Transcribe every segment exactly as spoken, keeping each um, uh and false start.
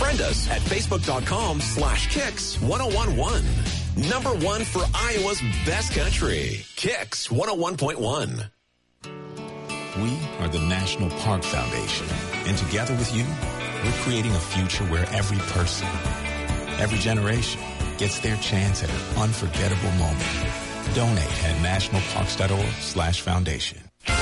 Friend us at facebook.com slash Kicks 1011. Number one for Iowa's best country. Kicks one oh one point one. We are the National Park Foundation, and together with you, we're creating a future where every person, every generation gets their chance at an unforgettable moment. Donate at nationalparks.org slash foundation.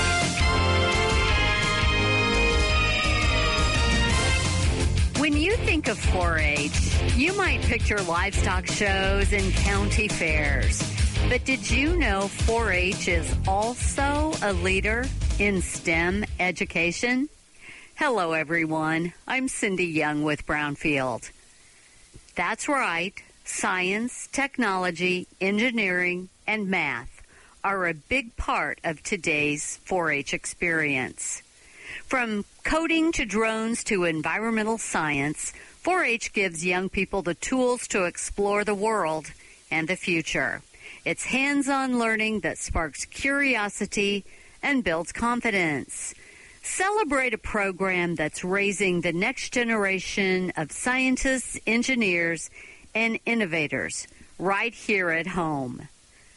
When you think of four H, you might picture livestock shows and county fairs. But did you know four H is also a leader in STEM education? Hello, everyone. I'm Cindy Young with Brownfield. That's right. Science, technology, engineering, and math are a big part of today's four H experience. From coding to drones to environmental science, four H gives young people the tools to explore the world and the future. It's hands-on learning that sparks curiosity and builds confidence. Celebrate a program that's raising the next generation of scientists, engineers, and innovators right here at home.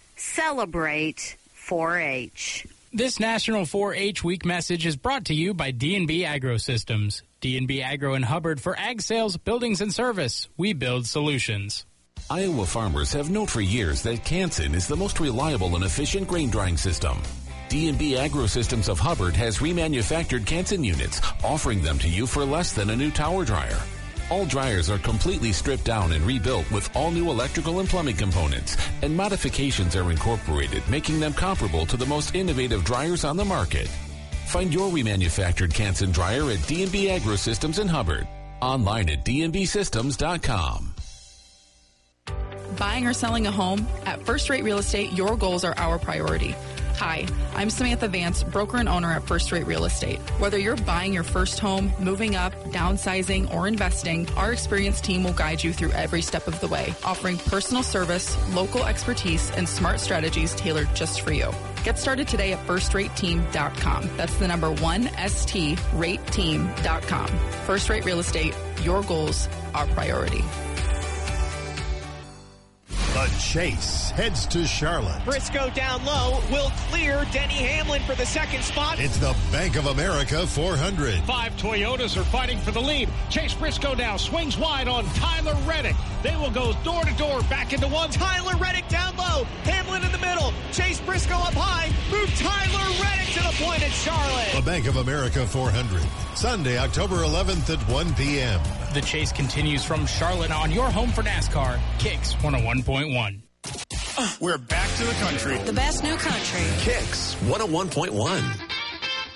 Celebrate four H. This National four H Week message is brought to you by D and B Agro-Systems. D and B Agro in Hubbard for ag sales, buildings, and service. We build solutions. Iowa farmers have known for years that Canson is the most reliable and efficient grain drying system. D and B Agro-Systems of Hubbard has remanufactured Canson units, offering them to you for less than a new tower dryer. All dryers are completely stripped down and rebuilt with all new electrical and plumbing components, and modifications are incorporated, making them comparable to the most innovative dryers on the market. Find your remanufactured Canson dryer at D and B Agro-Systems in Hubbard. Online at d n b systems dot com. Buying or selling a home? At First Rate Real Estate, your goals are our priority. Hi, I'm Samantha Vance, broker and owner at First Rate Real Estate. Whether you're buying your first home, moving up, downsizing, or investing, our experienced team will guide you through every step of the way, offering personal service, local expertise, and smart strategies tailored just for you. Get started today at first rate team dot com. That's the number one, S T, rate team dot com. First Rate Real Estate, your goals, our priority. The Chase heads to Charlotte. Briscoe down low will clear Denny Hamlin for the second spot. It's the Bank of America four hundred. Five Toyotas are fighting for the lead. Chase Briscoe now swings wide on Tyler Reddick. They will go door to door back into one. Tyler Reddick down low. Hamlin in the middle. Chase Briscoe up high. Move Tyler Reddick to the point at Charlotte. The Bank of America four hundred. Sunday, October eleventh at one p.m. The chase continues from Charlotte on your home for NASCAR, Kicks one oh one point one. We're back to the country. The best new country. Kicks one oh one point one.